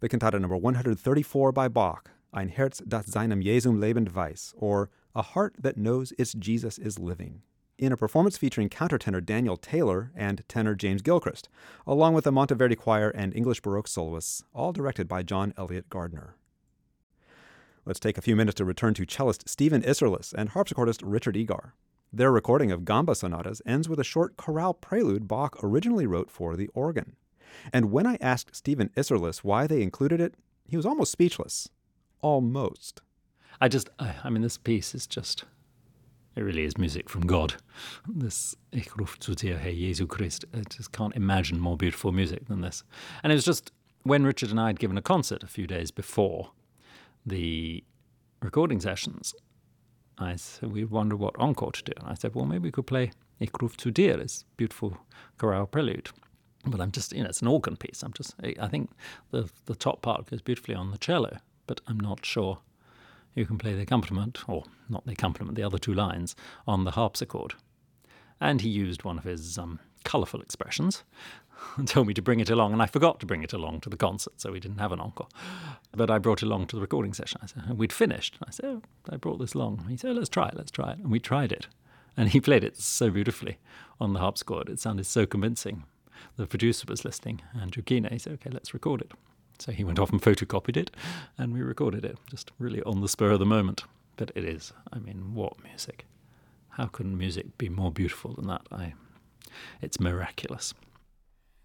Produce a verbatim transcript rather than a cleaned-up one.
the cantata number one hundred thirty-four by Bach, Ein Herz, das seinem Jesum lebend weiß, or A Heart That Knows Its Jesus is Living, in a performance featuring countertenor Daniel Taylor and tenor James Gilchrist, along with the Monteverdi Choir and English Baroque soloists, all directed by John Elliott Gardner. Let's take a few minutes to return to cellist Stephen Isserlis and harpsichordist Richard Egar. Their recording of Gamba sonatas ends with a short chorale prelude Bach originally wrote for the organ. And when I asked Stephen Isserlis why they included it, he was almost speechless. Almost. I just, I, I mean, this piece is just, it really is music from God. This Ich ruf zu dir, Herr Jesu Christ. I just can't imagine more beautiful music than this. And it was just, when Richard and I had given a concert a few days before the recording sessions, I said, we wondered what encore to do. And I said, well, maybe we could play Ich ruf zu dir, this beautiful chorale prelude. But I'm just, you know, it's an organ piece. I'm just, I think the the top part goes beautifully on the cello, but I'm not sure you can play the accompaniment, or not the accompaniment, the other two lines, on the harpsichord. And he used one of his um, colourful expressions and told me to bring it along, and I forgot to bring it along to the concert, so we didn't have an encore. But I brought it along to the recording session. I said, and we'd finished. I said, oh, I brought this along. He said, oh, let's try it, let's try it. And we tried it. And he played it so beautifully on the harpsichord. It sounded so convincing. The producer was listening, Andrew Keener. He said, okay, let's record it. So he went off and photocopied it, and we recorded it, just really on the spur of the moment. But it is, I mean, what music? How can music be more beautiful than that? I, it's miraculous.